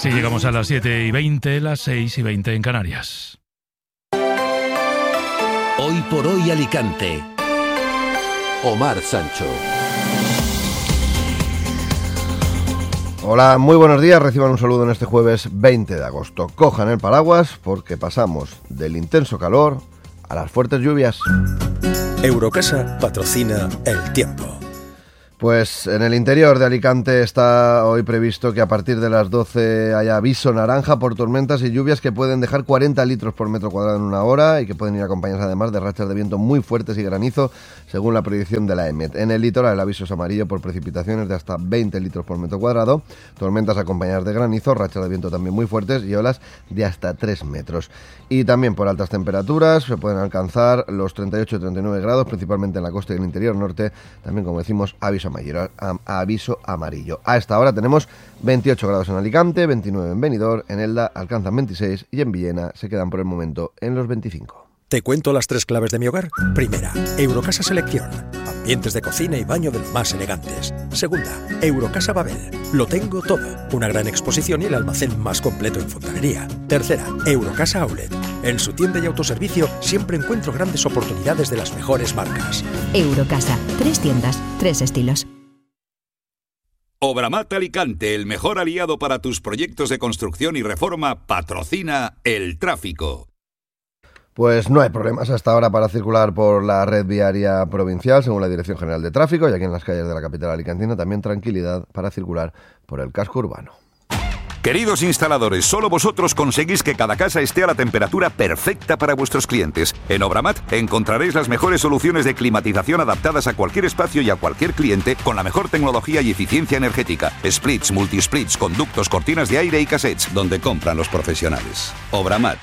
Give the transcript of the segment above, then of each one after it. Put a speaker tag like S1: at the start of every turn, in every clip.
S1: Así llegamos a las 7:20, las 6:20 en Canarias.
S2: Hoy por hoy Alicante. Omar Sancho.
S3: Hola, muy buenos días, reciban un saludo en este jueves 20 de agosto. Cojan el paraguas porque pasamos del intenso calor a las fuertes lluvias.
S4: Eurocasa patrocina el tiempo.
S3: Pues en el interior de Alicante está hoy previsto que a partir de las 12 haya aviso naranja por tormentas y lluvias que pueden dejar 40 litros por metro cuadrado en una hora y que pueden ir acompañadas además de rachas de viento muy fuertes y granizo, según la predicción de la EMET. En el litoral el aviso es amarillo por precipitaciones de hasta 20 litros por metro cuadrado, tormentas acompañadas de granizo, rachas de viento también muy fuertes y olas de hasta 3 metros. Y también por altas temperaturas se pueden alcanzar los 38 y 39 grados, principalmente en la costa y en el interior norte, también como decimos aviso amarillo. A esta hora tenemos 28 grados en Alicante, 29 en Benidorm, en Elda alcanzan 26 y en Villena se quedan por el momento en los 25.
S4: ¿Te cuento las 3 claves de mi hogar? Primera, Eurocasa Selección. Ambientes de cocina y baño de lo más elegantes. Segunda, Eurocasa Babel. Lo tengo todo. Una gran exposición y el almacén más completo en fontanería. Tercera, Eurocasa Outlet. En su tienda y autoservicio siempre encuentro grandes oportunidades de las mejores marcas.
S5: Eurocasa. 3 tiendas, 3 estilos.
S6: Obramat Alicante, el mejor aliado para tus proyectos de construcción y reforma, patrocina el tráfico.
S3: Pues no hay problemas hasta ahora para circular por la red viaria provincial, según la Dirección General de Tráfico, y aquí en las calles de la capital alicantina también tranquilidad para circular por el casco urbano.
S6: Queridos instaladores, solo vosotros conseguís que cada casa esté a la temperatura perfecta para vuestros clientes. En Obramat encontraréis las mejores soluciones de climatización adaptadas a cualquier espacio y a cualquier cliente con la mejor tecnología y eficiencia energética. Splits, multisplits, conductos, cortinas de aire y cassettes, donde compran los profesionales. Obramat.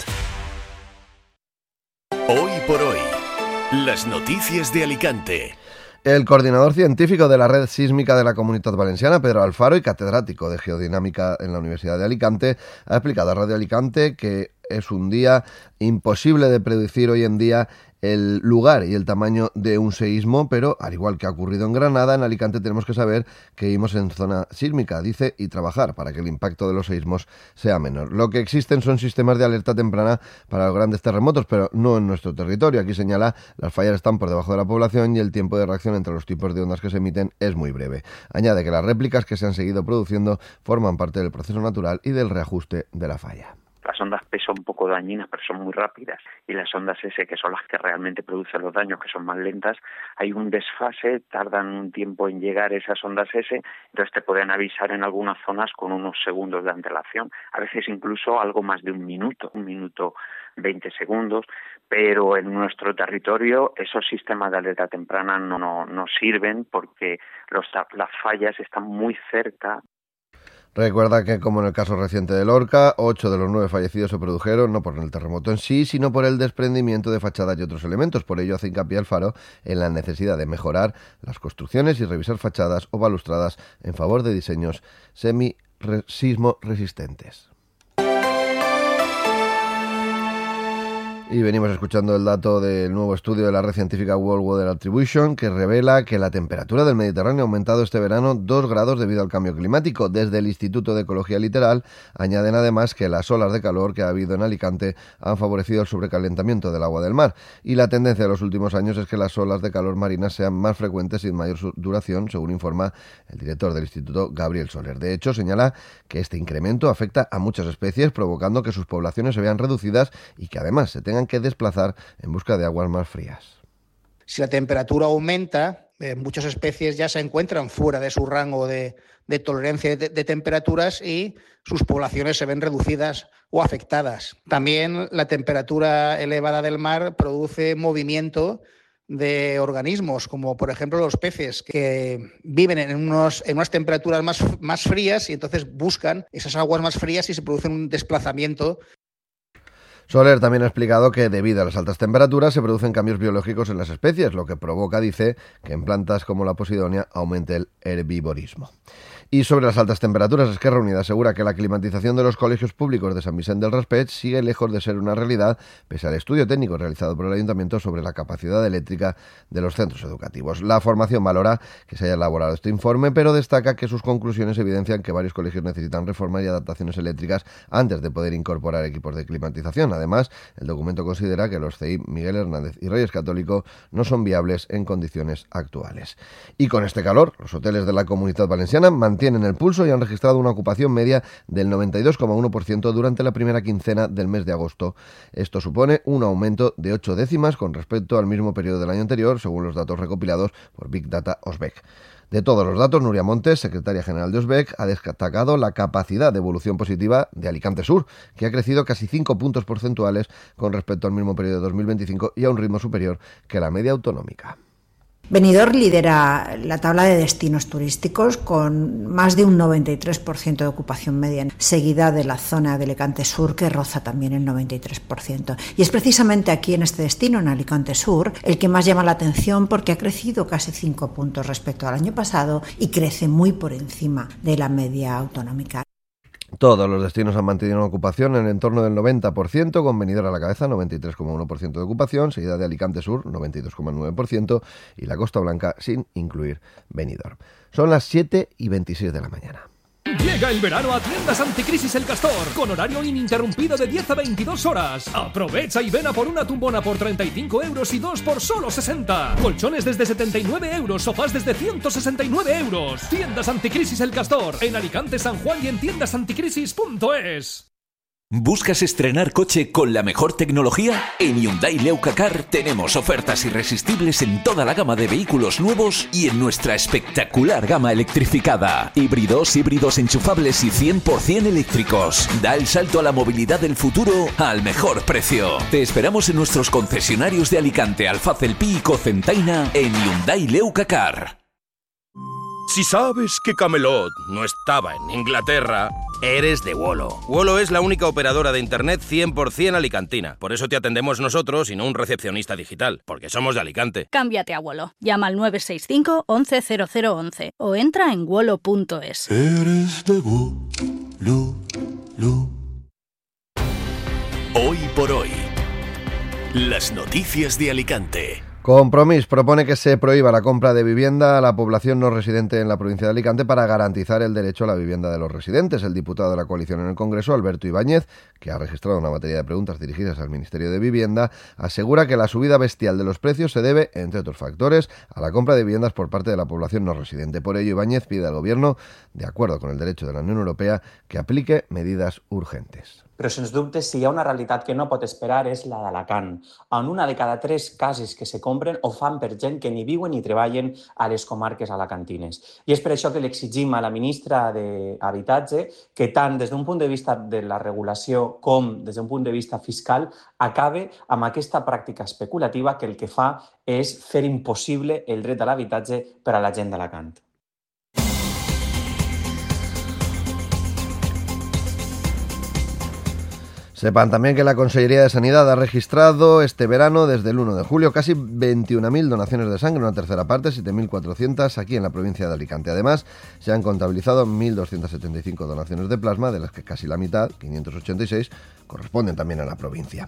S2: Hoy por hoy, las noticias de Alicante.
S3: El coordinador científico de la Red Sísmica de la Comunitat Valenciana, Pedro Alfaro, y catedrático de Geodinámica en la Universidad de Alicante, ha explicado a Radio Alicante que es un día imposible de predecir hoy en día el lugar y el tamaño de un seísmo, pero al igual que ha ocurrido en Granada, en Alicante tenemos que saber que vivimos en zona sísmica, dice, y trabajar para que el impacto de los seísmos sea menor. Lo que existen son sistemas de alerta temprana para los grandes terremotos, pero no en nuestro territorio. Aquí señala, las fallas están por debajo de la población y el tiempo de reacción entre los tipos de ondas que se emiten es muy breve. Añade que las réplicas que se han seguido produciendo forman parte del proceso natural y del reajuste de la falla.
S7: Las ondas P son un poco dañinas, pero son muy rápidas. Y las ondas S, que son las que realmente producen los daños, que son más lentas, hay un desfase, tardan un tiempo en llegar esas ondas S, entonces te pueden avisar en algunas zonas con unos segundos de antelación. A veces incluso algo más de un minuto 20 segundos, pero en nuestro territorio esos sistemas de alerta temprana no sirven porque las fallas están muy cerca.
S3: Recuerda que, como en el caso reciente de Lorca, 8 de los 9 fallecidos se produjeron no por el terremoto en sí, sino por el desprendimiento de fachadas y otros elementos. Por ello hace hincapié Alfaro en la necesidad de mejorar las construcciones y revisar fachadas o balustradas en favor de diseños sismo resistentes. Y venimos escuchando el dato del nuevo estudio de la red científica World Weather Attribution, que revela que la temperatura del Mediterráneo ha aumentado este verano 2 grados debido al cambio climático. Desde el Instituto de Ecología Literal añaden además que las olas de calor que ha habido en Alicante han favorecido el sobrecalentamiento del agua del mar. Y la tendencia de los últimos años es que las olas de calor marinas sean más frecuentes y de mayor duración, según informa el director del Instituto, Gabriel Soler. De hecho, señala que este incremento afecta a muchas especies, provocando que sus poblaciones se vean reducidas y que además se tengan que desplazar en busca de aguas más frías.
S8: Si la temperatura aumenta, muchas especies ya se encuentran fuera de su rango de tolerancia de temperaturas y sus poblaciones se ven reducidas o afectadas. También la temperatura elevada del mar produce movimiento de organismos, como por ejemplo los peces, que viven en unas temperaturas más frías y entonces buscan esas aguas más frías y se produce un desplazamiento.
S3: Soler también ha explicado que debido a las altas temperaturas se producen cambios biológicos en las especies, lo que provoca, dice, que en plantas como la posidonia aumente el herbivorismo. Y sobre las altas temperaturas, Esquerra Unida asegura que la climatización de los colegios públicos de Sant Vicent del Raspeig sigue lejos de ser una realidad, pese al estudio técnico realizado por el Ayuntamiento sobre la capacidad eléctrica de los centros educativos. La formación valora que se haya elaborado este informe, pero destaca que sus conclusiones evidencian que varios colegios necesitan reformas y adaptaciones eléctricas antes de poder incorporar equipos de climatización. Además, el documento considera que los CEI Miguel Hernández y Reyes Católico no son viables en condiciones actuales. Y con este calor, los hoteles de la Comunitat Valenciana mantienen el pulso y han registrado una ocupación media del 92,1% durante la primera quincena del mes de agosto. Esto supone un aumento de 8 décimas con respecto al mismo periodo del año anterior, según los datos recopilados por Big Data Osbec. De todos los datos, Núria Montes, secretaria general de Osbec, ha destacado la capacidad de evolución positiva de Alicante Sur, que ha crecido casi 5 puntos porcentuales con respecto al mismo periodo de 2025 y a un ritmo superior que la media autonómica.
S9: Benidorm lidera la tabla de destinos turísticos con más de un 93% de ocupación media, seguida de la zona de Alicante Sur, que roza también el 93%. Y es precisamente aquí en este destino, en Alicante Sur, el que más llama la atención porque ha crecido casi 5 puntos respecto al año pasado y crece muy por encima de la media autonómica.
S3: Todos los destinos han mantenido una ocupación en el entorno del 90%, con Benidorm a la cabeza, 93,1% de ocupación, seguida de Alicante Sur, 92,9%, y la Costa Blanca, sin incluir Benidorm. Son las 7:26 de la mañana.
S10: Llega el verano a Tiendas Anticrisis El Castor, con horario ininterrumpido de 10 a 22 horas. Aprovecha y ven a por una tumbona por 35 euros y 2 por solo 60. Colchones desde 79 euros, sofás desde 169 euros. Tiendas Anticrisis El Castor, en Alicante, San Juan y en tiendasanticrisis.es.
S11: ¿Buscas estrenar coche con la mejor tecnología? En Hyundai Leucacar tenemos ofertas irresistibles en toda la gama de vehículos nuevos y en nuestra espectacular gama electrificada. Híbridos enchufables y 100% eléctricos. Da el salto a la movilidad del futuro al mejor precio. Te esperamos en nuestros concesionarios de Alicante, Alfaz El Pi y Cocentaina en Hyundai Leucacar.
S12: Si sabes que Camelot no estaba en Inglaterra, eres de Wolo. Wolo es la única operadora de internet 100% alicantina. Por eso te atendemos nosotros y no un recepcionista digital, porque somos de Alicante.
S13: Cámbiate a Wolo. Llama al 965 11 0011 o entra en wolo.es.
S14: Eres de Wolo.
S11: Hoy por hoy, las noticias de Alicante.
S3: Compromís propone que se prohíba la compra de vivienda a la población no residente en la provincia de Alicante para garantizar el derecho a la vivienda de los residentes. El diputado de la coalición en el Congreso, Alberto Ibáñez, que ha registrado una batería de preguntas dirigidas al Ministerio de Vivienda, asegura que la subida bestial de los precios se debe, entre otros factores, a la compra de viviendas por parte de la población no residente. Por ello, Ibáñez pide al Gobierno, de acuerdo con el derecho de la Unión Europea, que aplique medidas urgentes.
S15: Però, sens dubte, si hi ha una realitat que no pot esperar és la d'Alacant, on una de cada 3 cases que se compren ho fan per gent que ni viuen ni treballen a les comarques alacantines. I és per això que li exigim a la ministra d'Habitatge que tant des d'un punt de vista de la regulació com des d'un punt de vista fiscal acabe amb aquesta pràctica especulativa que el que fa és fer impossible el dret a l'habitatge per a la gent d'Alacant.
S3: Sepan también que la Consellería de Sanidad ha registrado este verano, desde el 1 de julio, casi 21.000 donaciones de sangre, una tercera parte, 7.400 aquí en la provincia de Alicante. Además, se han contabilizado 1.275 donaciones de plasma, de las que casi la mitad, 586, corresponden también a la provincia.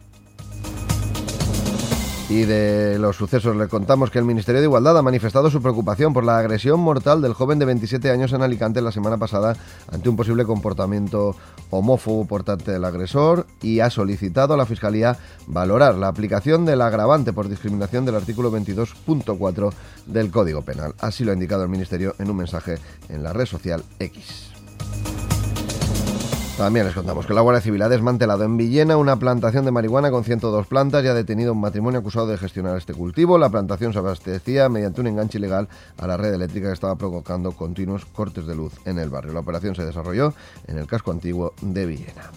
S3: Y de los sucesos le contamos que el Ministerio de Igualdad ha manifestado su preocupación por la agresión mortal del joven de 27 años en Alicante la semana pasada ante un posible comportamiento homófobo por parte del agresor y ha solicitado a la Fiscalía valorar la aplicación del agravante por discriminación del artículo 22.4 del Código Penal. Así lo ha indicado el Ministerio en un mensaje en la red social X. También les contamos que la Guardia Civil ha desmantelado en Villena una plantación de marihuana con 102 plantas y ha detenido un matrimonio acusado de gestionar este cultivo. La plantación se abastecía mediante un enganche ilegal a la red eléctrica que estaba provocando continuos cortes de luz en el barrio. La operación se desarrolló en el casco antiguo de Villena.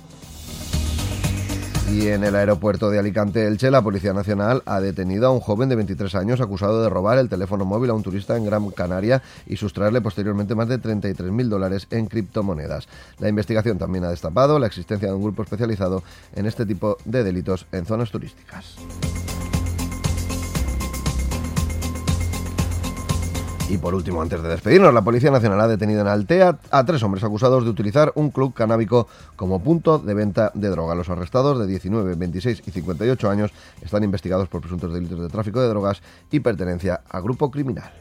S3: Y en el aeropuerto de Alicante-Elche, la Policía Nacional ha detenido a un joven de 23 años acusado de robar el teléfono móvil a un turista en Gran Canaria y sustraerle posteriormente más de $33.000 en criptomonedas. La investigación también ha destapado la existencia de un grupo especializado en este tipo de delitos en zonas turísticas. Y por último, antes de despedirnos, la Policía Nacional ha detenido en Altea a 3 hombres acusados de utilizar un club canábico como punto de venta de droga. Los arrestados de 19, 26 y 58 años están investigados por presuntos delitos de tráfico de drogas y pertenencia a grupo criminal.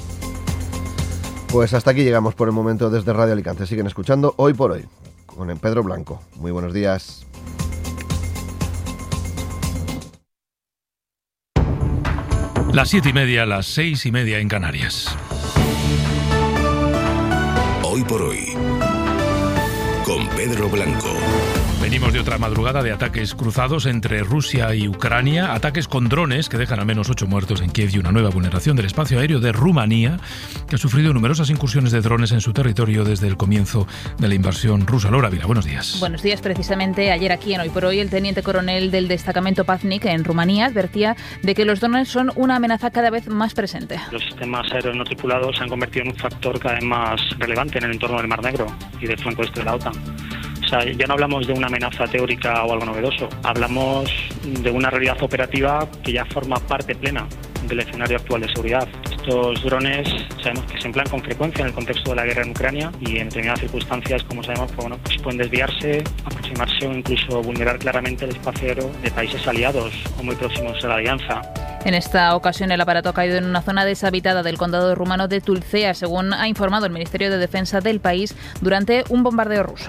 S3: Pues hasta aquí llegamos por el momento desde Radio Alicante. Siguen escuchando Hoy por Hoy con Pedro Blanco. Muy buenos días.
S1: Las 7:30, las 6:30 en Canarias.
S16: Hoy por Hoy con Pedro Blanco.
S1: Venimos de otra madrugada de ataques cruzados entre Rusia y Ucrania, ataques con drones que dejan al menos 8 muertos en Kiev y una nueva vulneración del espacio aéreo de Rumanía, que ha sufrido numerosas incursiones de drones en su territorio desde el comienzo de la invasión rusa. Laura Ávila, buenos días.
S17: Buenos días. Precisamente ayer aquí en Hoy por Hoy, el teniente coronel del destacamento Paznik en Rumanía advertía de que los drones son una amenaza cada vez más presente.
S18: Los sistemas aéreos no tripulados se han convertido en un factor cada vez más relevante en el entorno del Mar Negro y del flanco este de la OTAN. O sea, ya no hablamos de una amenaza teórica o algo novedoso, hablamos de una realidad operativa que ya forma parte plena del escenario actual de seguridad. Estos drones sabemos que se emplean con frecuencia en el contexto de la guerra en Ucrania y en determinadas circunstancias, como sabemos, pues pueden desviarse, aproximarse o incluso vulnerar claramente el espacio aéreo de países aliados o muy próximos a la alianza.
S17: En esta ocasión el aparato ha caído en una zona deshabitada del condado rumano de Tulcea, según ha informado el Ministerio de Defensa del país, durante un bombardeo ruso.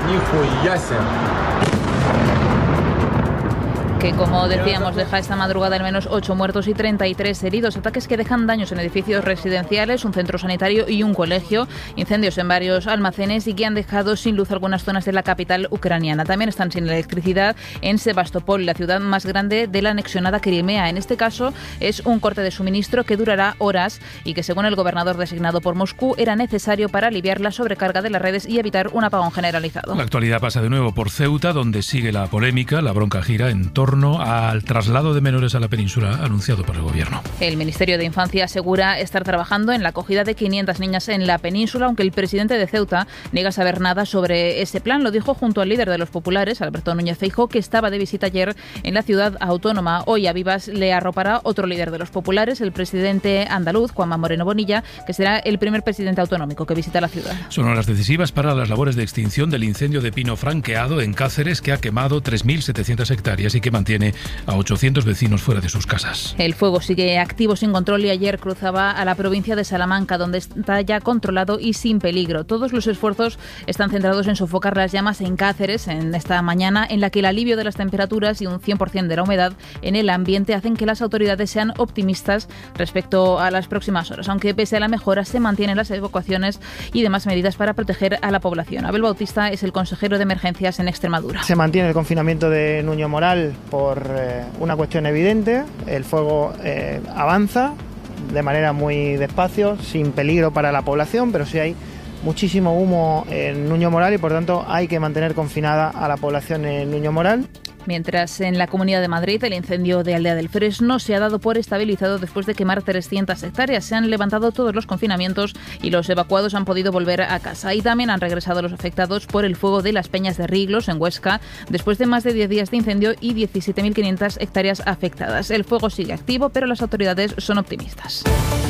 S17: Que, como decíamos, deja esta madrugada al menos 8 muertos y 33 heridos. Ataques que dejan daños en edificios residenciales, un centro sanitario y un colegio. Incendios en varios almacenes y que han dejado sin luz algunas zonas de la capital ucraniana. También están sin electricidad en Sebastopol, la ciudad más grande de la anexionada Crimea. En este caso es un corte de suministro que durará horas y que, según el gobernador designado por Moscú, era necesario para aliviar la sobrecarga de las redes y evitar un apagón generalizado.
S1: La actualidad pasa de nuevo por Ceuta, donde sigue la polémica. La bronca gira en torno al traslado de menores a la península anunciado por el gobierno.
S17: El Ministerio de Infancia asegura estar trabajando en la acogida de 500 niñas en la península, aunque el presidente de Ceuta niega saber nada sobre ese plan. Lo dijo junto al líder de los populares, Alberto Núñez Feijóo, que estaba de visita ayer en la ciudad autónoma. Hoy a Vivas le arropará otro líder de los populares, el presidente andaluz, Juanma Moreno Bonilla, que será el primer presidente autonómico que visita la ciudad.
S1: Son horas decisivas para las labores de extinción del incendio de pino franqueado en Cáceres, que ha quemado 3.700 hectáreas y que mantiene a 800 vecinos fuera de sus casas.
S17: El fuego sigue activo sin control y ayer cruzaba a la provincia de Salamanca, donde está ya controlado y sin peligro. Todos los esfuerzos están centrados en sofocar las llamas en Cáceres en esta mañana, en la que el alivio de las temperaturas y un 100% de la humedad en el ambiente hacen que las autoridades sean optimistas respecto a las próximas horas, aunque pese a la mejora se mantienen las evacuaciones y demás medidas para proteger a la población. Abel Bautista es el consejero de emergencias en Extremadura.
S19: Se mantiene el confinamiento de Nuño Moral por una cuestión evidente. El fuego avanza de manera muy despacio, sin peligro para la población, pero sí hay muchísimo humo en Nuño Moral y por tanto hay que mantener confinada a la población en Nuño Moral.
S17: Mientras en la Comunidad de Madrid el incendio de Aldea del Fresno se ha dado por estabilizado después de quemar 300 hectáreas. Se han levantado todos los confinamientos y los evacuados han podido volver a casa. Y también han regresado los afectados por el fuego de las Peñas de Riglos en Huesca, después de más de 10 días de incendio y 17.500 hectáreas afectadas. El fuego sigue activo, pero las autoridades son optimistas.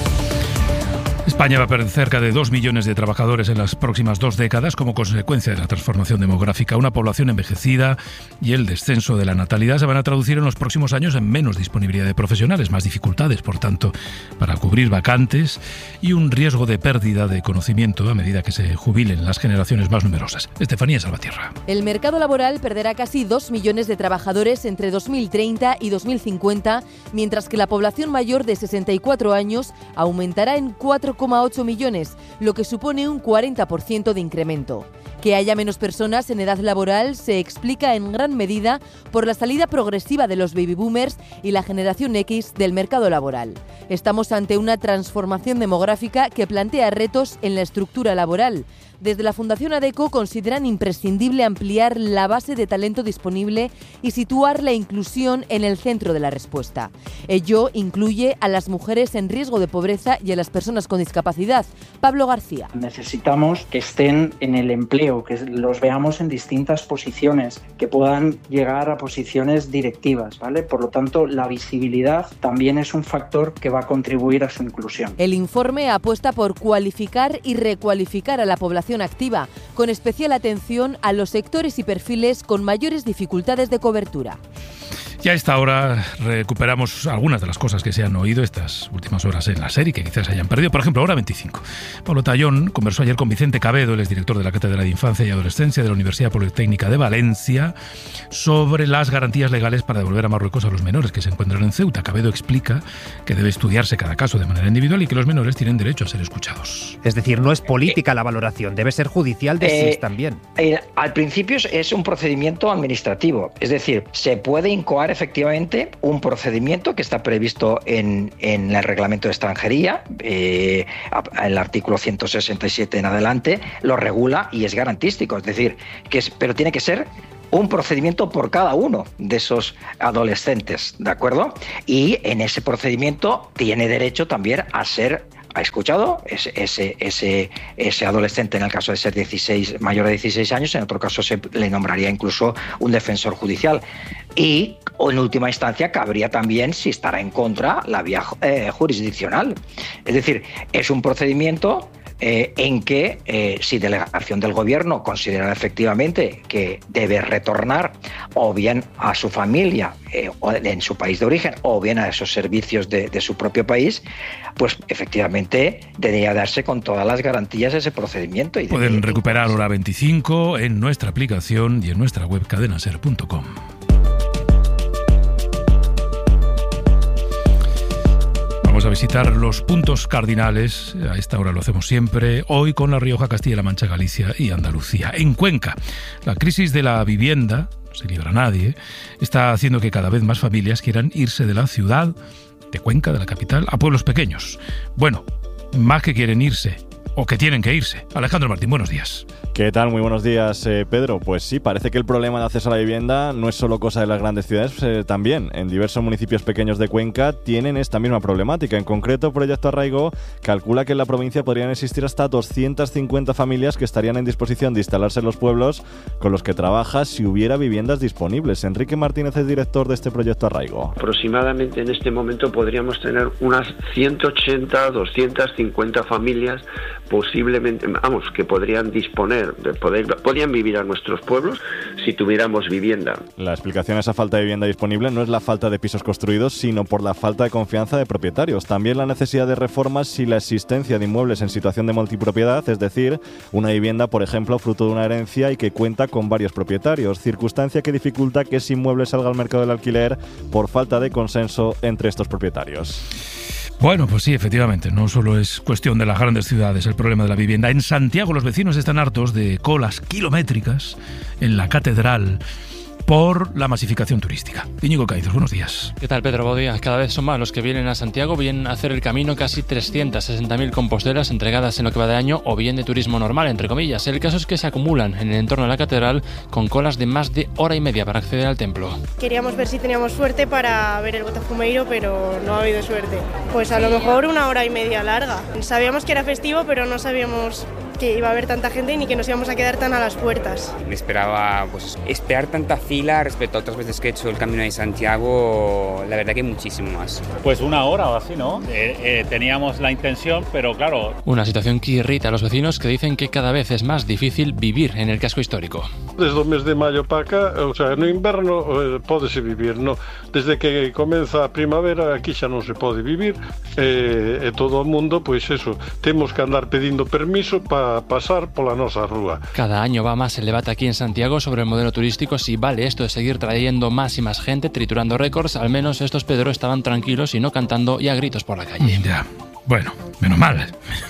S1: España va a perder cerca de 2 millones de trabajadores en las próximas 2 décadas como consecuencia de la transformación demográfica. Una población envejecida y el descenso de la natalidad se van a traducir en los próximos años en menos disponibilidad de profesionales, más dificultades, por tanto, para cubrir vacantes y un riesgo de pérdida de conocimiento a medida que se jubilen las generaciones más numerosas. Estefanía Salvatierra.
S20: El mercado laboral perderá casi 2 millones de trabajadores entre 2030 y 2050, mientras que la población mayor de 64 años aumentará en 4,8 millones, lo que supone un 40% de incremento. Que haya menos personas en edad laboral se explica en gran medida por la salida progresiva de los baby boomers y la generación X del mercado laboral. Estamos ante una transformación demográfica que plantea retos en la estructura laboral. Desde la Fundación ADECO consideran imprescindible ampliar la base de talento disponible y situar la inclusión en el centro de la respuesta. Ello incluye a las mujeres en riesgo de pobreza y a las personas con discapacidad. Pablo García.
S21: Necesitamos que estén en el empleo, que los veamos en distintas posiciones, que puedan llegar a posiciones directivas, ¿vale? Por lo tanto, la visibilidad también es un factor que va a contribuir a su inclusión.
S20: El informe apuesta por cualificar y recualificar a la población activa, con especial atención a los sectores y perfiles con mayores dificultades de cobertura.
S1: Y a esta hora recuperamos algunas de las cosas que se han oído estas últimas horas en la serie, que quizás hayan perdido. Por ejemplo, hora 25. Pablo Tallón conversó ayer con Vicente Cabedo, el exdirector de la Cátedra de Infancia y Adolescencia de la Universidad Politécnica de Valencia, sobre las garantías legales para devolver a Marruecos a los menores que se encuentran en Ceuta. Cabedo explica que debe estudiarse cada caso de manera individual y que los menores tienen derecho a ser escuchados.
S22: Es decir, no es política la valoración, debe ser judicial de SIS también.
S23: Al principio es un procedimiento administrativo, es decir, se puede incoar efectivamente un procedimiento que está previsto en el reglamento de extranjería, el artículo 167 en adelante lo regula y es garantístico, es decir, pero tiene que ser un procedimiento por cada uno de esos adolescentes, ¿de acuerdo? Y en ese procedimiento tiene derecho también a ser escuchado ese adolescente, en el caso de ser mayor de 16 años, en otro caso se le nombraría incluso un defensor judicial. Y en última instancia cabría también, si estará en contra, la vía jurisdiccional. Es decir, es un procedimiento en que si delegación del gobierno considera efectivamente que debe retornar o bien a su familia en su país de origen o bien a esos servicios de su propio país, pues efectivamente debería darse con todas las garantías ese procedimiento. Y
S1: pueden recuperar hora 25 en nuestra aplicación y en nuestra web cadenaser.com. Vamos a visitar los puntos cardinales, a esta hora lo hacemos siempre, hoy con La Rioja, Castilla-La Mancha, Galicia y Andalucía. En Cuenca, la crisis de la vivienda, no se libra nadie, está haciendo que cada vez más familias quieran irse de la ciudad, de Cuenca, de la capital, a pueblos pequeños. Bueno, más que quieren irse, o que tienen que irse. Alejandro Martín, buenos días.
S24: ¿Qué tal? Muy buenos días, Pedro. Pues sí, parece que el problema de acceso a la vivienda no es solo cosa de las grandes ciudades, también en diversos municipios pequeños de Cuenca tienen esta misma problemática. En concreto, Proyecto Arraigo calcula que en la provincia podrían existir hasta 250 familias que estarían en disposición de instalarse en los pueblos con los que trabaja si hubiera viviendas disponibles. Enrique Martínez es director de este Proyecto Arraigo.
S25: Aproximadamente en este momento podríamos tener unas 180, 250 familias posiblemente, que podrían disponer, podrían vivir a nuestros pueblos si tuviéramos vivienda.
S24: La explicación a esa falta de vivienda disponible no es la falta de pisos construidos, sino por la falta de confianza de propietarios. También la necesidad de reformas si la existencia de inmuebles en situación de multipropiedad, es decir, una vivienda, por ejemplo, fruto de una herencia y que cuenta con varios propietarios, circunstancia que dificulta que ese inmueble salga al mercado del alquiler por falta de consenso entre estos propietarios.
S1: Bueno, pues sí, efectivamente, no solo es cuestión de las grandes ciudades el problema de la vivienda. En Santiago los vecinos están hartos de colas kilométricas en la catedral por la masificación turística. Íñigo Caizos, buenos días.
S26: ¿Qué tal, Pedro? Buenos días. Cada vez son más los que vienen a Santiago, bien a hacer el camino, casi 360.000 compostelas entregadas en lo que va de año, o bien de turismo normal, entre comillas. El caso es que se acumulan en el entorno de la catedral con colas de más de hora y media para acceder al templo.
S27: Queríamos ver si teníamos suerte para ver el Botafumeiro, pero no ha habido suerte. Pues a lo mejor una hora y media larga. Sabíamos que era festivo, pero no sabíamos que iba a haber tanta gente ni que nos íbamos a quedar tan a las puertas.
S28: Me esperaba esperar tanta fila respecto a otras veces que he hecho el Camino de Santiago, la verdad que muchísimo más.
S29: Pues una hora o así, ¿no? Teníamos la intención, pero claro...
S26: Una situación que irrita a los vecinos que dicen que cada vez es más difícil vivir en el casco histórico.
S30: Desde o mes de maio para acá, no inverno pódese vivir, no. Desde que comeza a primavera aquí xa non se pode vivir, todo o mundo, pois eso, temos que andar pedindo permiso para pasar pola nosa rúa.
S26: Cada año va más el debate aquí en Santiago sobre el modelo turístico, si vale esto de seguir trayendo más y más gente, triturando récords. Al menos estos Pedro estaban tranquilos y no cantando y a gritos por la calle.
S1: Ya. Bueno, menos mal.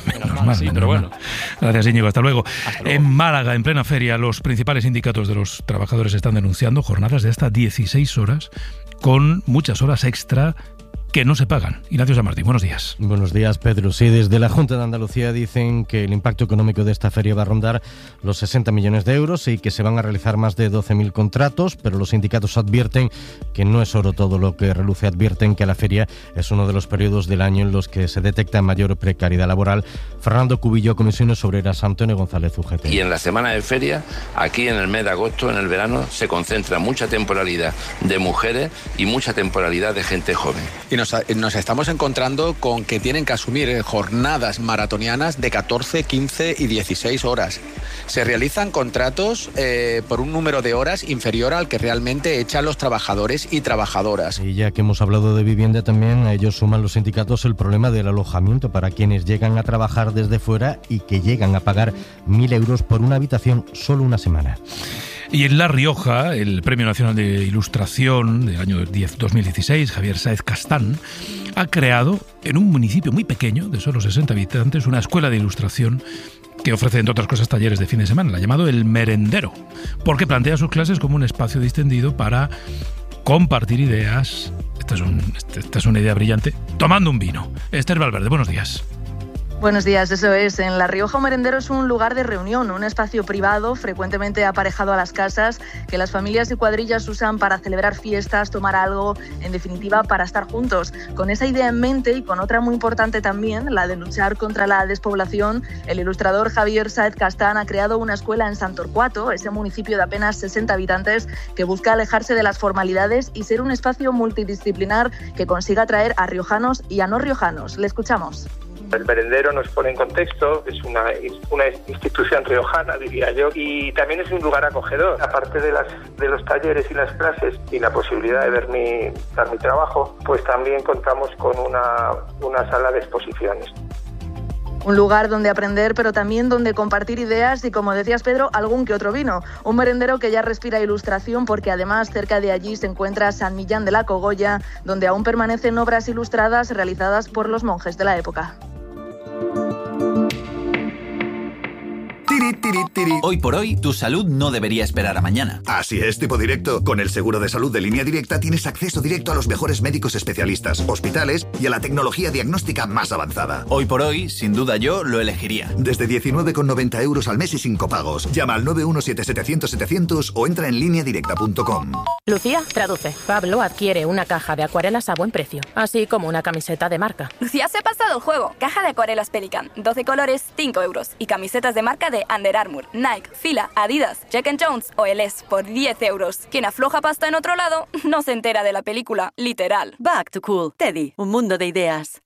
S26: Sí, pero bueno.
S1: Gracias, Íñigo. Hasta luego. En Málaga, en plena feria, los principales sindicatos de los trabajadores están denunciando jornadas de hasta 16 horas con muchas horas extra que no se pagan. Ignacio San Martín, buenos días.
S2: Buenos días, Pedro. Sí, desde la Junta de Andalucía dicen que el impacto económico de esta feria va a rondar los 60 millones de euros y que se van a realizar más de 12.000 contratos, pero los sindicatos advierten que no es oro todo lo que reluce. Advierten que la feria es uno de los periodos del año en los que se detecta mayor precariedad laboral. Fernando Cubillo, Comisiones Obreras, Antonio González, UGT.
S4: Y en la semana de feria, aquí en el mes de agosto, en el verano, se concentra mucha temporalidad de mujeres y mucha temporalidad de gente joven.
S5: Y nos estamos encontrando con que tienen que asumir jornadas maratonianas de 14, 15 y 16 horas. Se realizan contratos por un número de horas inferior al que realmente echan los trabajadores y trabajadoras.
S2: Y ya que hemos hablado de vivienda también, a ellos suman los sindicatos el problema del alojamiento para quienes llegan a trabajar desde fuera y que llegan a pagar 1.000 euros por una habitación solo una semana.
S1: Y en La Rioja, el Premio Nacional de Ilustración del año 2016, Javier Sáez Castán, ha creado en un municipio muy pequeño, de solo 60 habitantes, una escuela de ilustración que ofrece, entre otras cosas, talleres de fin de semana. La ha llamado El Merendero, porque plantea sus clases como un espacio distendido para compartir ideas. Esta es una idea brillante, tomando un vino. Esther Valverde, buenos días.
S6: Buenos días, eso es. En La Rioja, un merendero es un lugar de reunión, un espacio privado frecuentemente aparejado a las casas que las familias y cuadrillas usan para celebrar fiestas, tomar algo, en definitiva, para estar juntos. Con esa idea en mente y con otra muy importante también, la de luchar contra la despoblación, el ilustrador Javier Sáez Castán ha creado una escuela en Santorcuato, ese municipio de apenas 60 habitantes que busca alejarse de las formalidades y ser un espacio multidisciplinar que consiga atraer a riojanos y a no riojanos. Le escuchamos.
S7: El merendero nos pone en contexto, es una institución riojana, diría yo, y también es un lugar acogedor. Aparte de los talleres y las clases y la posibilidad de dar mi trabajo, pues también contamos con una sala de exposiciones.
S6: Un lugar donde aprender, pero también donde compartir ideas y, como decías, Pedro, algún que otro vino. Un merendero que ya respira ilustración porque además cerca de allí se encuentra San Millán de la Cogolla, donde aún permanecen obras ilustradas realizadas por los monjes de la época.
S8: Hoy por hoy, tu salud no debería esperar a mañana.
S9: Así es, tipo directo. Con el seguro de salud de Línea Directa tienes acceso directo a los mejores médicos especialistas, hospitales y a la tecnología diagnóstica más avanzada.
S8: Hoy por hoy, sin duda yo lo elegiría.
S9: Desde 19,90 euros al mes y sin copagos. Llama al 917-700-700 o entra en lineadirecta.com.
S10: Lucía, traduce. Pablo adquiere una caja de acuarelas a buen precio, así como una camiseta de marca.
S12: Lucía se ha pasado el juego. Caja de acuarelas Pelican, 12 colores, 5 euros. Y camisetas de marca de Under Armour, Nike, Fila, Adidas, Jack & Jones o LS por 10 euros. Quien afloja pasta en otro lado no se entera de la película, literal.
S13: Back to Cool. Teddy, un mundo de ideas.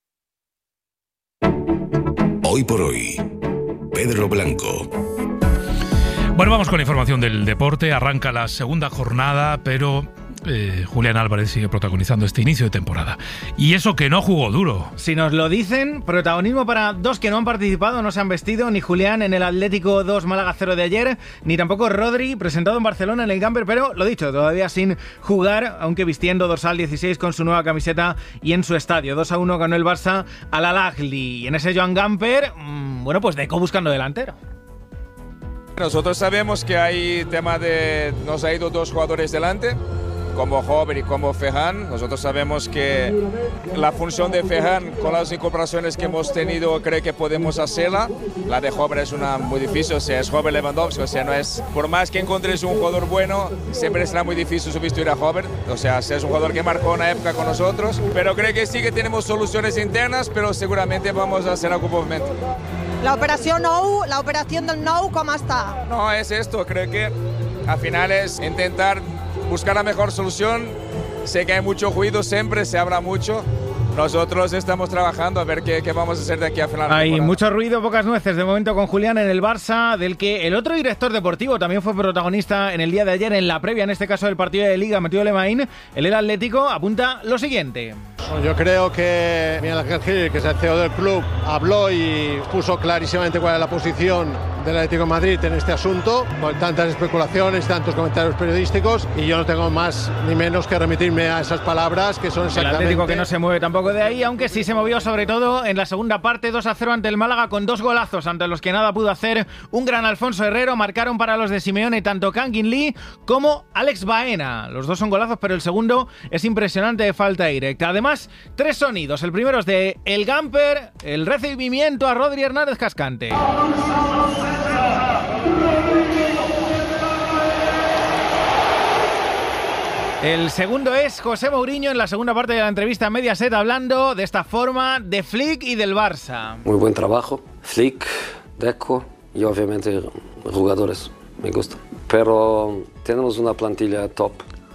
S16: Hoy por hoy, Pedro Blanco.
S1: Bueno, vamos con la información del deporte. Arranca la segunda jornada, pero Julián Álvarez sigue protagonizando este inicio de temporada. Y eso que no jugó duro.
S31: Si nos lo dicen, protagonismo para dos que no han participado, no se han vestido, ni Julián en el Atlético 2 Málaga 0 de ayer, ni tampoco Rodri, presentado en Barcelona en el Gamper, pero lo dicho, todavía sin jugar, aunque vistiendo dorsal 16 con su nueva camiseta y en su estadio. 2-1 ganó el Barça al Al-Ahly. Y en ese Joan Gamper, bueno, pues Deco buscando delantero.
S32: Nosotros sabemos que hay tema de... Nos ha ido dos jugadores delante, como Hover y como Ferran. Nosotros sabemos que la función de Ferran, con las incorporaciones que hemos tenido, creo que podemos hacerla. La de Hover es una muy difícil, o sea, es Hover Lewandowski, o sea, no es... Por más que encontres un jugador bueno, siempre será muy difícil sustituir a Hover. O sea, es un jugador que marcó una época con nosotros, pero creo que sí que tenemos soluciones internas, pero seguramente vamos a hacer algún movimiento.
S33: La operación del Nou, ¿cómo está?
S32: No, es esto, creo que al final es intentar buscar la mejor solución. Sé que hay mucho ruido, siempre se habla mucho. Nosotros estamos trabajando a ver qué vamos a hacer de aquí a final de
S31: Hay
S32: temporada.
S31: mucho ruido, pocas nueces de momento con Julián en el Barça, del que el otro director deportivo también fue protagonista en el día de ayer, en la previa, en este caso del partido de Liga, Mathieu Lemain. El Atlético apunta lo siguiente.
S34: Yo creo que Miguel Ángel Gil, que es el CEO del club, habló y puso clarísimamente cuál es la posición del Atlético de Madrid en este asunto, con tantas especulaciones, tantos comentarios periodísticos, y yo no tengo más ni menos que remitirme a esas palabras que son exactamente...
S31: El Atlético que no se mueve tampoco tampoco de ahí, aunque sí se movió sobre todo en la segunda parte, 2-0 ante el Málaga con 2 golazos ante los que nada pudo hacer un gran Alfonso Herrero. Marcaron para los de Simeone tanto Kangin Lee como Alex Baena. Los dos son golazos, pero el segundo es impresionante de falta directa. Además, 3 sonidos. El primero es de El Gamper, el recibimiento a Rodri Hernández Cascante. El segundo es José Mourinho en la segunda parte de la entrevista en Mediaset, hablando de esta forma de Flick y del Barça.
S3: Muy buen trabajo, Flick, Deco y obviamente jugadores, me gusta. Pero tenemos una plantilla top,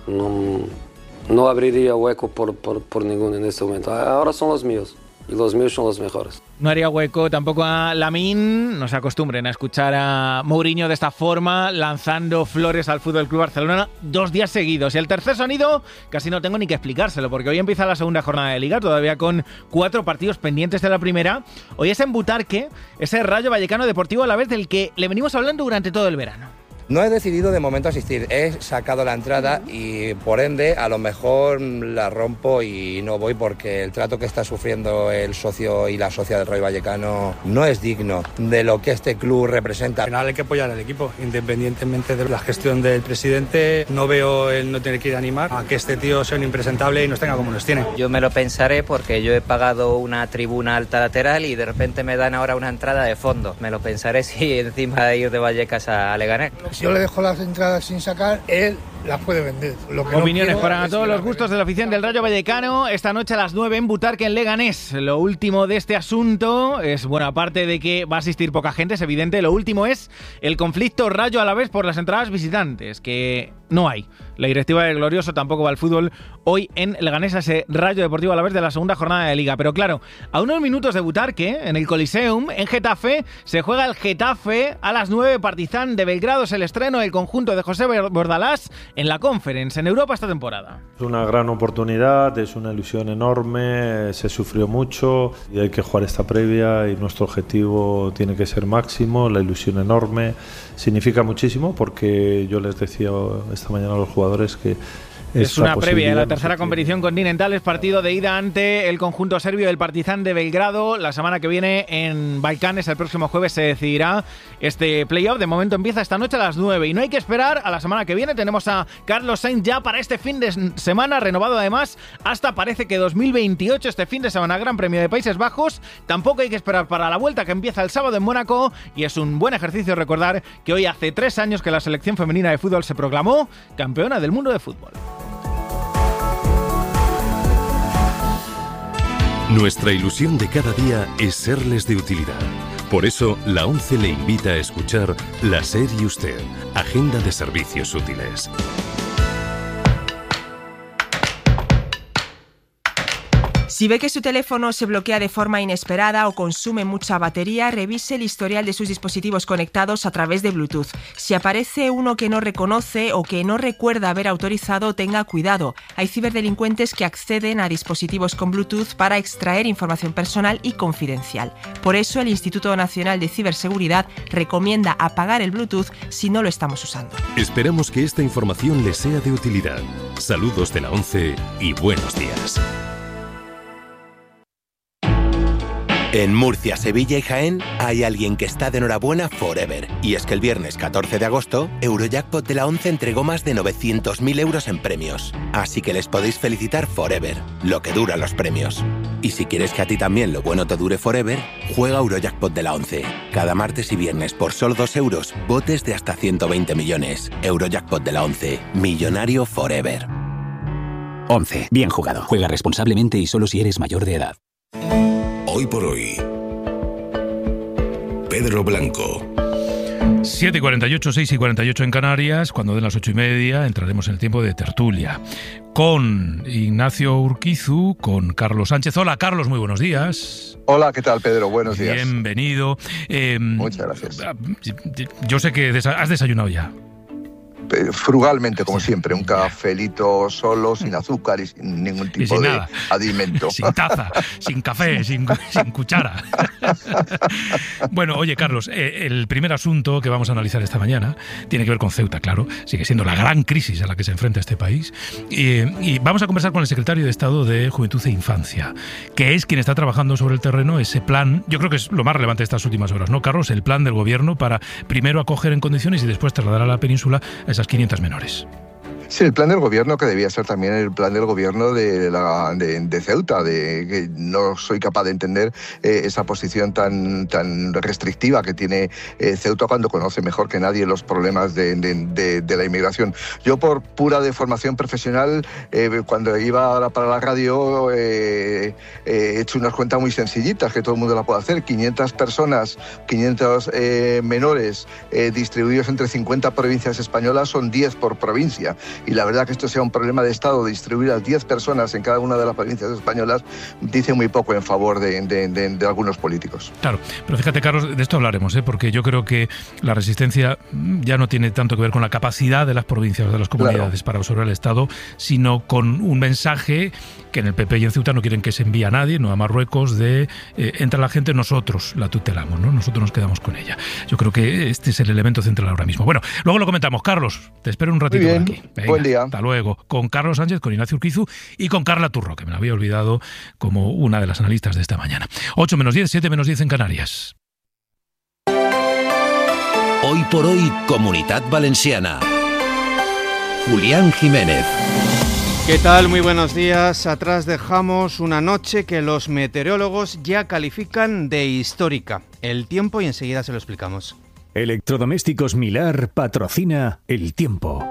S3: no abriría hueco por ninguno en este momento. Ahora son los míos. Y los míos son los mejores.
S31: No haría hueco tampoco a Lamine. No se acostumbren a escuchar a Mourinho de esta forma, lanzando flores al FC Barcelona 2 días seguidos. Y el tercer sonido, casi no tengo ni que explicárselo, porque hoy empieza la segunda jornada de Liga, todavía con 4 partidos pendientes de la primera. Hoy es en Butarque, ese Rayo Vallecano Deportivo Alavés del que le venimos hablando durante todo el verano.
S11: No he decidido de momento asistir, he sacado la entrada y por ende a lo mejor la rompo y no voy porque el trato que está sufriendo el socio y la socia del Rayo Vallecano no es digno de lo que este club representa.
S14: Al final hay que apoyar al equipo, independientemente de la gestión del presidente. No veo el no tener que ir a animar a que este tío sea un impresentable y nos tenga como nos tiene.
S15: Yo me lo pensaré porque yo he pagado una tribuna alta lateral y de repente me dan ahora una entrada de fondo. Me lo pensaré si encima de ir de Vallecas a Leganés.
S17: Si yo le dejo las entradas sin sacar, él las puede vender.
S31: Opiniones para todos los gustos de la afición del Rayo Vallecano. Esta noche a las 9 en Butarque, en Leganés. Lo último de este asunto es, bueno, aparte de que va a asistir poca gente, es evidente, lo último es el conflicto Rayo Alavés por las entradas visitantes, que no hay. La directiva del Glorioso tampoco va al fútbol hoy en Leganés, a ese Rayo Deportivo Alavés de la segunda jornada de Liga. Pero claro, a unos minutos de Butarque, en el Coliseum, en Getafe, se juega el Getafe a las 9. Partizan de Belgrado es el estreno del conjunto de José Bordalás en la Conference en Europa esta temporada.
S18: Es una gran oportunidad, es una ilusión enorme, se sufrió mucho y hay que jugar esta previa y nuestro objetivo tiene que ser máximo, la ilusión enorme significa muchísimo porque yo les decía esta mañana a los jugadores que
S31: es una previa de la tercera competición continental, es partido de ida ante el conjunto serbio del Partizan de Belgrado. La semana que viene en Balcanes, el próximo jueves, se decidirá este playoff. De momento empieza esta noche a las 9 y no hay que esperar a la semana que viene. Tenemos a Carlos Sainz ya para este fin de semana, renovado además hasta parece que 2028, este fin de semana, Gran Premio de Países Bajos. Tampoco hay que esperar para la vuelta que empieza el sábado en Mónaco y es un buen ejercicio recordar que hoy hace 3 años que la selección femenina de fútbol se proclamó campeona del mundo de fútbol.
S16: Nuestra ilusión de cada día es serles de utilidad. Por eso, la ONCE le invita a escuchar La SER y Usted, Agenda de Servicios Útiles.
S19: Si ve que su teléfono se bloquea de forma inesperada o consume mucha batería, revise el historial de sus dispositivos conectados a través de Bluetooth. Si aparece uno que no reconoce o que no recuerda haber autorizado, tenga cuidado. Hay ciberdelincuentes que acceden a dispositivos con Bluetooth para extraer información personal y confidencial. Por eso, el Instituto Nacional de Ciberseguridad recomienda apagar el Bluetooth si no lo estamos usando.
S16: Esperamos que esta información les sea de utilidad. Saludos de la ONCE y buenos días.
S20: En Murcia, Sevilla y Jaén hay alguien que está de enhorabuena forever. Y es que el viernes 14 de agosto, Eurojackpot de la ONCE entregó más de 900.000 euros en premios. Así que les podéis felicitar forever, lo que dura los premios. Y si quieres que a ti también lo bueno te dure forever, juega Eurojackpot de la ONCE. Cada martes y viernes por solo 2 euros, botes de hasta 120 millones. Eurojackpot de la ONCE, millonario forever.
S21: 11. Bien jugado. Juega responsablemente y solo si eres mayor de edad.
S16: Hoy por hoy, Pedro Blanco.
S1: 7:48, 6:48 en Canarias. Cuando den las 8:30 entraremos en el tiempo de tertulia con Ignacio Urquizu, con Carlos Sánchez. Hola, Carlos, muy buenos días.
S22: Hola, ¿qué tal, Pedro? Buenos días.
S1: Bienvenido.
S22: Muchas gracias.
S1: Yo sé que has desayunado ya.
S2: frugalmente, como siempre, un cafelito solo, sin azúcar y sin ningún tipo de
S1: nada.
S2: Alimento.
S1: Sin taza, sin café, sin cuchara. Bueno, oye, Carlos, el primer asunto que vamos a analizar esta mañana tiene que ver con Ceuta, claro. Sigue siendo la gran crisis a la que se enfrenta este país. Y vamos a conversar con el secretario de Estado de Juventud e Infancia, que es quien está trabajando sobre el terreno ese plan. Yo creo que es lo más relevante de estas últimas horas, ¿no, Carlos? El plan del gobierno para primero acoger en condiciones y después trasladar a la península a esas 500 menores.
S2: Sí, el plan del gobierno, que debía ser también el plan del gobierno de Ceuta, que no soy capaz de entender esa posición tan restrictiva que tiene Ceuta cuando conoce mejor que nadie los problemas de la inmigración. Yo, por pura deformación profesional, cuando iba para la radio, he hecho unas cuentas muy sencillitas que todo el mundo la puede hacer. 500 personas, 500 menores distribuidos entre 50 provincias españolas son 10 por provincia. Y la verdad que esto sea un problema de Estado, distribuir a 10 personas en cada una de las provincias españolas, dice muy poco en favor de algunos políticos.
S1: Claro, pero fíjate, Carlos, de esto hablaremos, porque yo creo que la resistencia ya no tiene tanto que ver con la capacidad de las provincias o de las comunidades para absorber el Estado, sino con un mensaje que en el PP y en Ceuta no quieren que se envíe a nadie, no a Marruecos, de entra la gente, nosotros la tutelamos, ¿no? Nosotros nos quedamos con ella. Yo creo que este es el elemento central ahora mismo. Bueno, luego lo comentamos. Carlos, te espero un ratito por aquí. Venga,
S2: buen día.
S1: Hasta luego. Con Carlos Sánchez, con Ignacio Urquizu y con Carla Turro, que me la había olvidado como una de las analistas de esta mañana. 8 menos 10, 7 menos 10 en Canarias.
S4: Hoy por hoy, Comunitat Valenciana. Julián Jiménez.
S5: ¿Qué tal? Muy buenos días. Atrás dejamos una noche que los meteorólogos ya califican de histórica. El tiempo, y enseguida se lo explicamos.
S6: Electrodomésticos Milar patrocina el tiempo.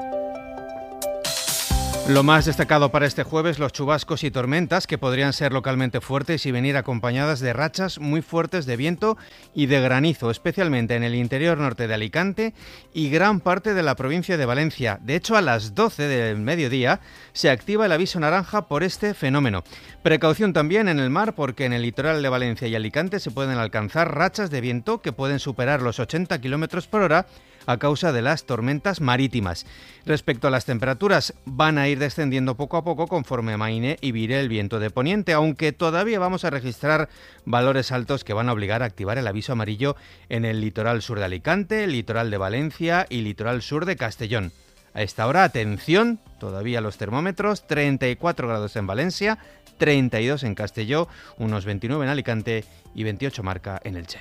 S5: Lo más destacado para este jueves, los chubascos y tormentas que podrían ser localmente fuertes y venir acompañadas de rachas muy fuertes de viento y de granizo, especialmente en el interior norte de Alicante y gran parte de la provincia de Valencia. De hecho, a las 12 del mediodía se activa el aviso naranja por este fenómeno. Precaución también en el mar, porque en el litoral de Valencia y Alicante se pueden alcanzar rachas de viento que pueden superar los 80 km por hora a causa de las tormentas marítimas. Respecto a las temperaturas, van a ir descendiendo poco a poco conforme amaine y vire el viento de poniente, aunque todavía vamos a registrar valores altos que van a obligar a activar el aviso amarillo en el litoral sur de Alicante, el litoral de Valencia y litoral sur de Castellón. A esta hora, atención, todavía los termómetros, 34 grados en Valencia, 32 en Castelló, unos 29 en Alicante y 28 marca en Elche.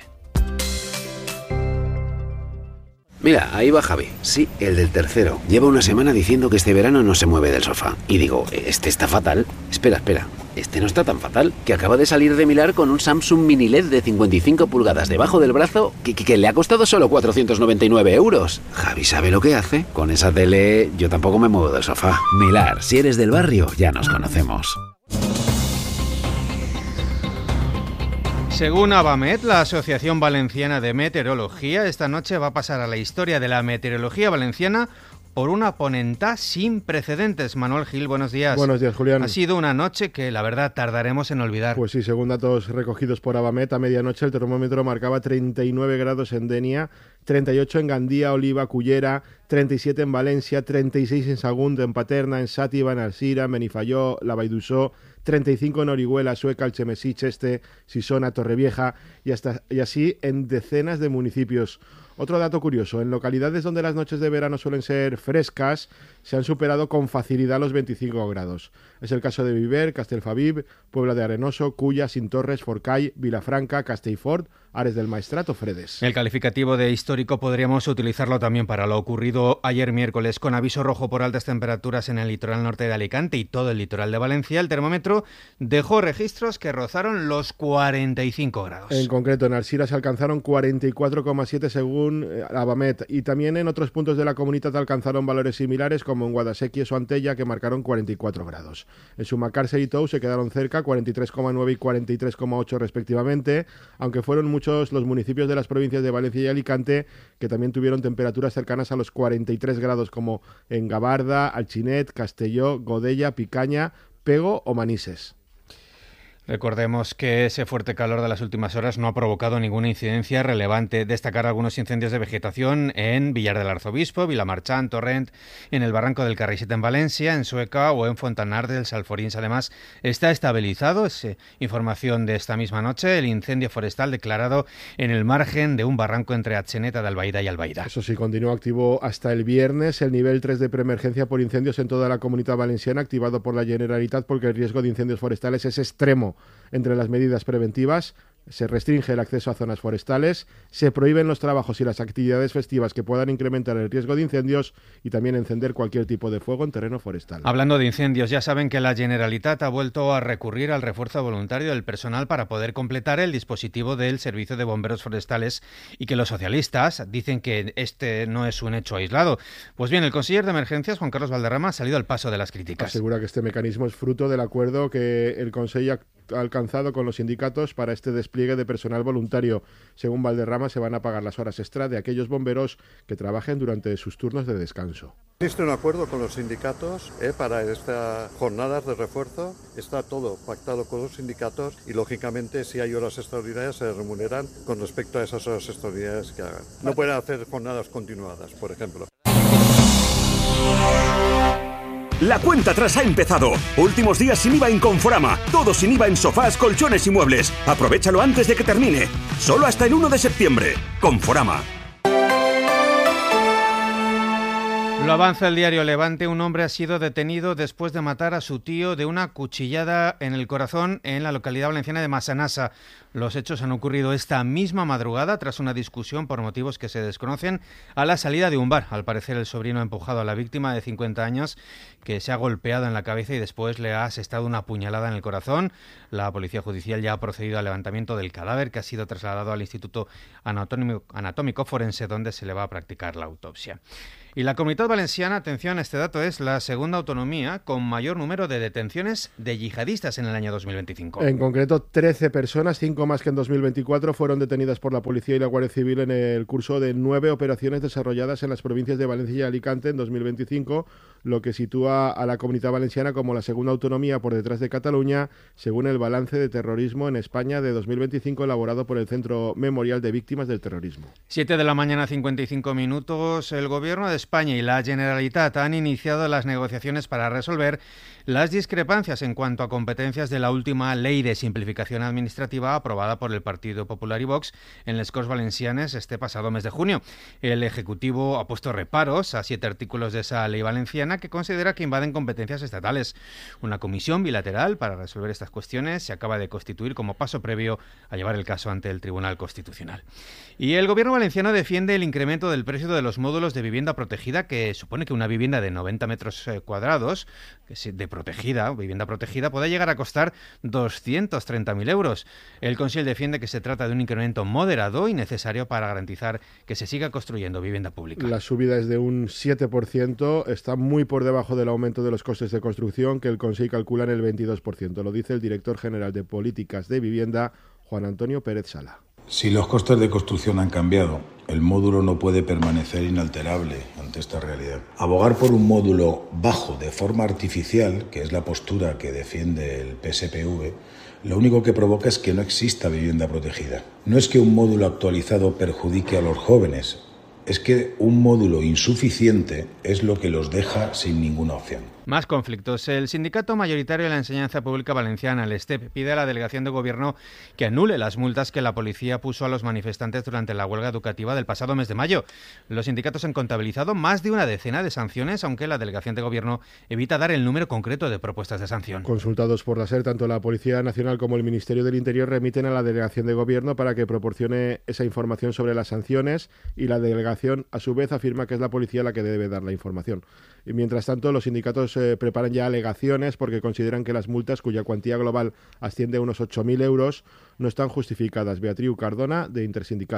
S7: Mira, ahí va Javi. Sí, el del tercero. Lleva una semana diciendo que este verano no se mueve del sofá. Y digo, este está fatal. Espera. Este no está tan fatal. Que acaba de salir de Milar con un Samsung Mini LED de 55 pulgadas debajo del brazo que le ha costado solo 499 euros. Javi sabe lo que hace. Con esa tele yo tampoco me muevo del sofá. Milar, si eres del barrio, ya nos conocemos.
S5: Según Avamet, la Asociación Valenciana de Meteorología, esta noche va a pasar a la historia de la meteorología valenciana por una ponentá sin precedentes. Manuel Gil, buenos días.
S34: Buenos días, Julián.
S5: Ha sido una noche que, la verdad, tardaremos en olvidar.
S34: Pues sí, según datos recogidos por Avamet, a medianoche el termómetro marcaba 39 grados en Denia, 38 en Gandía, Oliva, Cullera, 37 en Valencia, 36 en Sagunt, en Paterna, en Sàtiva, en Alzira, en Benifaió, la Valldussó, 35 en Orihuela, Sueca, Algemesí, Cheste, Sisona, Torrevieja y así en decenas de municipios. Otro dato curioso, en localidades donde las noches de verano suelen ser frescas, se han superado con facilidad los 25 grados. Es el caso de Viver, Castellfabib, Puebla de Arenoso, Culla, Sintorres, Forcall, Vilafranca, Castellfort, Ares del Maestrat o Fredes.
S5: El calificativo de histórico podríamos utilizarlo también para lo ocurrido ayer miércoles, con aviso rojo por altas temperaturas en el litoral norte de Alicante y todo el litoral de Valencia. El termómetro dejó registros que rozaron los 45 grados.
S34: En concreto, en Alzira se alcanzaron 44,7 según Avamet, y también en otros puntos de la comunidad alcanzaron valores similares, como en Guadasséquies o Antella, que marcaron 44 grados. En Sumacàrcer y Tous se quedaron cerca, 43,9 y 43,8 respectivamente, aunque fueron muchos los municipios de las provincias de Valencia y Alicante que también tuvieron temperaturas cercanas a los 43 grados, como en Gavarda, Alginet, Castelló, Godella, Picaña, Pego o Manises.
S5: Recordemos que ese fuerte calor de las últimas horas no ha provocado ninguna incidencia relevante. Destacar algunos incendios de vegetación en Villar del Arzobispo, Vilamarchán, Torrent, en el Barranco del Carricet en Valencia, en Sueca o en Fontanar del Salforins. Además, está estabilizado, es información de esta misma noche, el incendio forestal declarado en el margen de un barranco entre Atzeneta de Albaida y Albaida.
S34: Eso sí, continúa activo hasta el viernes el nivel 3 de preemergencia por incendios en toda la Comunitat Valenciana, activado por la Generalitat porque el riesgo de incendios forestales es extremo. Entre las medidas preventivas se restringe el acceso a zonas forestales, se prohíben los trabajos y las actividades festivas que puedan incrementar el riesgo de incendios y también encender cualquier tipo de fuego en terreno forestal.
S5: Hablando de incendios, ya saben que la Generalitat ha vuelto a recurrir al refuerzo voluntario del personal para poder completar el dispositivo del Servicio de Bomberos Forestales y que los socialistas dicen que este no es un hecho aislado. Pues bien, el conseller de Emergencias, Juan Carlos Valderrama, ha salido al paso de las críticas.
S34: Asegura que este mecanismo es fruto del acuerdo que el Consejo ha alcanzado con los sindicatos para este despliegue de personal voluntario. Según Valderrama, se van a pagar las horas extra de aquellos bomberos que trabajen durante sus turnos de descanso.
S8: Existe un acuerdo con los sindicatos para estas jornadas de refuerzo. Está todo pactado con los sindicatos y, lógicamente, si hay horas extraordinarias, se remuneran con respecto a esas horas extraordinarias que hagan. No pueden hacer jornadas continuadas, por ejemplo.
S9: La cuenta atrás ha empezado. Últimos días sin IVA en Conforama. Todo sin IVA en sofás, colchones y muebles. Aprovechalo antes de que termine. Solo hasta el 1 de septiembre. Conforama.
S5: Lo avanza el diario Levante. Un hombre ha sido detenido después de matar a su tío de una cuchillada en el corazón en la localidad valenciana de Massanassa. Los hechos han ocurrido esta misma madrugada tras una discusión por motivos que se desconocen a la salida de un bar. Al parecer, el sobrino ha empujado a la víctima de 50 años que se ha golpeado en la cabeza y después le ha asestado una puñalada en el corazón. La policía judicial ya ha procedido al levantamiento del cadáver, que ha sido trasladado al Instituto Anatómico Forense, donde se le va a practicar la autopsia. Y la Comunitat Valenciana, atención, este dato es la segunda autonomía con mayor número de detenciones de yihadistas en el año 2025.
S34: En concreto, 13 personas, 5 más que en 2024, fueron detenidas por la Policía y la Guardia Civil en el curso de 9 operaciones desarrolladas en las provincias de Valencia y Alicante en 2025, lo que sitúa a la Comunitat Valenciana como la segunda autonomía por detrás de Cataluña, según el balance de terrorismo en España de 2025 elaborado por el Centro Memorial de Víctimas del Terrorismo.
S5: 7 de la mañana, 55 minutos. El Gobierno de España y la Generalitat han iniciado las negociaciones para resolver las discrepancias en cuanto a competencias de la última Ley de Simplificación Administrativa aprobada por el Partido Popular y Vox en les Corts Valencianes este pasado mes de junio. El Ejecutivo ha puesto reparos a 7 artículos de esa ley valenciana que considera que invaden competencias estatales. Una comisión bilateral para resolver estas cuestiones se acaba de constituir como paso previo a llevar el caso ante el Tribunal Constitucional. Y el Gobierno valenciano defiende el incremento del precio de los módulos de vivienda protegida, que supone que una vivienda de 90 metros cuadrados, vivienda protegida, puede llegar a costar 230.000 euros. El Consell defiende que se trata de un incremento moderado y necesario para garantizar que se siga construyendo vivienda pública.
S34: La subida es de un 7%, está muy por debajo del aumento de los costes de construcción, que el Consell calcula en el 22%. Lo dice el director general de Políticas de Vivienda, Juan Antonio Pérez Sala.
S10: Si los costes de construcción han cambiado, el módulo no puede permanecer inalterable ante esta realidad. Abogar por un módulo bajo de forma artificial, que es la postura que defiende el PSPV, lo único que provoca es que no exista vivienda protegida. No es que un módulo actualizado perjudique a los jóvenes, es que un módulo insuficiente es lo que los deja sin ninguna opción.
S5: Más conflictos. El sindicato mayoritario de la enseñanza pública valenciana, el STEP, pide a la delegación de gobierno que anule las multas que la policía puso a los manifestantes durante la huelga educativa del pasado mes de mayo. Los sindicatos han contabilizado más de una decena de sanciones, aunque la delegación de gobierno evita dar el número concreto de propuestas de sanción.
S34: Consultados por la SER, tanto la Policía Nacional como el Ministerio del Interior remiten a la delegación de gobierno para que proporcione esa información sobre las sanciones, y la delegación a su vez afirma que es la policía la que debe dar la información. Y mientras tanto, los sindicatos preparan ya alegaciones porque consideran que las multas, cuya cuantía global asciende a unos 8.000 euros, no están justificadas. Beatriu Cardona, de Intersindical.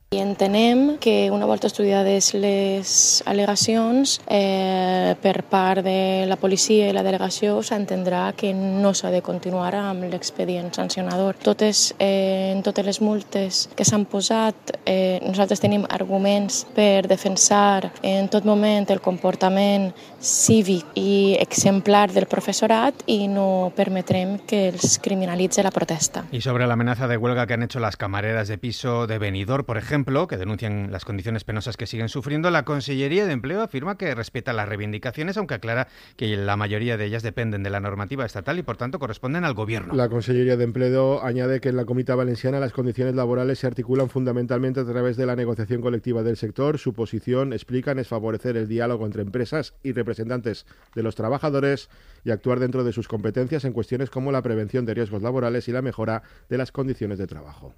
S3: I entenem que una volta estudiades les al·legacions per part de la policia i la delegació s'entendrà que no s'ha de continuar amb l'expedient sancionador. En totes les multes que s'han posat nosaltres tenim arguments per defensar en tot moment el comportament cívic i exemplar del profesorat i no permetrem que els criminalitze la protesta.
S5: Y sobre la amenaza de huelga que han hecho las camareras de piso de Benidorm, por ejemplo, que denuncian las condiciones penosas que siguen sufriendo, la Consellería de Empleo afirma que respeta las reivindicaciones, aunque aclara que la mayoría de ellas dependen de la normativa estatal y, por tanto, corresponden al Gobierno.
S34: La Consellería de Empleo añade que en la Comunidad Valenciana las condiciones laborales se articulan fundamentalmente a través de la negociación colectiva del sector. Su posición, explican, es favorecer el diálogo entre empresas y representantes de los trabajadores y actuar dentro de sus competencias en cuestiones como la prevención de riesgos laborales y la mejora de las condiciones de trabajo.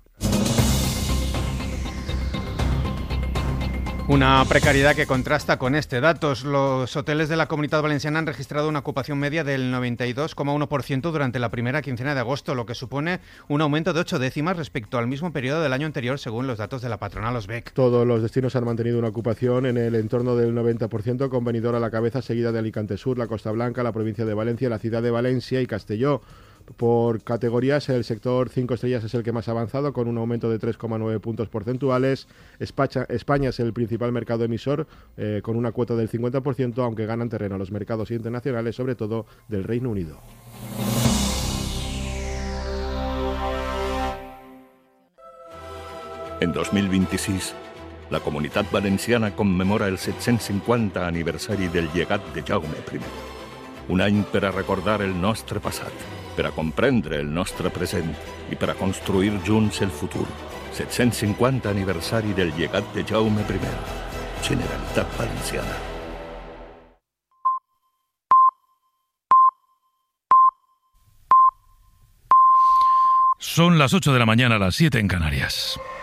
S5: Una precariedad que contrasta con datos. Los hoteles de la Comunidad Valenciana han registrado una ocupación media del 92,1% durante la primera quincena de agosto, lo que supone un aumento de 8 décimas respecto al mismo periodo del año anterior, según los datos de la patronal Osbec.
S34: Todos los destinos han mantenido una ocupación en el entorno del 90%, con Benidorm a la cabeza, seguida de Alicante Sur, la Costa Blanca, la provincia de Valencia, la ciudad de Valencia y Castelló. Por categorías, el sector 5 estrellas es el que más ha avanzado, con un aumento de 3,9 puntos porcentuales. España es el principal mercado emisor, con una cuota del 50%, aunque ganan terreno los mercados internacionales, sobre todo del Reino Unido.
S12: En 2026, la Comunitat Valenciana commemora el 750 aniversari del llegat de Jaume I. Un any per a recordar el nostre passat, per a comprendre el nostre present i per a construir junts el futur. 750 aniversari del llegat de Jaume I. Generalitat Valenciana.
S1: Son las 8 de la mañana, las 7 en Canarias.